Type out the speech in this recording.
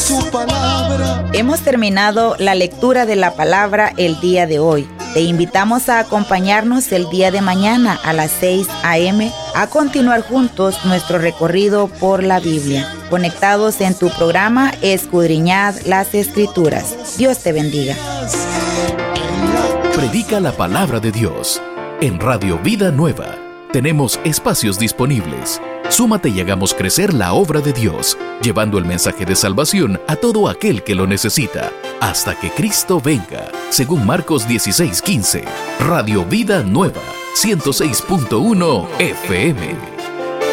su palabra. Hemos terminado la lectura de la palabra el día de hoy. Te invitamos a acompañarnos el día de mañana a las 6 a.m. a continuar juntos nuestro recorrido por la Biblia. Conectados en tu programa Escudriñad las Escrituras. Dios te bendiga. Predica la palabra de Dios. En Radio Vida Nueva tenemos espacios disponibles. Súmate y hagamos crecer la obra de Dios, llevando el mensaje de salvación a todo aquel que lo necesita, hasta que Cristo venga. Según Marcos 16:15, Radio Vida Nueva, 106.1 FM.